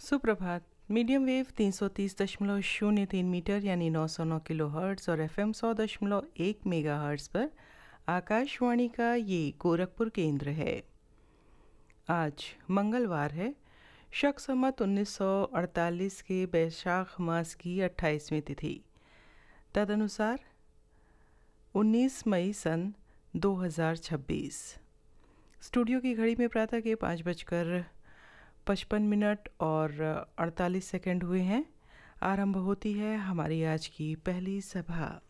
सुप्रभात। Medium wave 330.03 metre यानी 909 kilo hertz और एफएम 100.1 मेगा हर्ट्ज़ पर आकाशवाणी का ये गोरखपुर केंद्र है। आज मंगलवार है, शक संवत 1948 के बैशाख मास की 28वीं तिथि, तदनुसार 19 मई सन 2026। स्टूडियो की घड़ी में प्रातः के 5:55 और 48 सेकंड हुए हैं। आरंभ होती है हमारी आज की पहली सभा।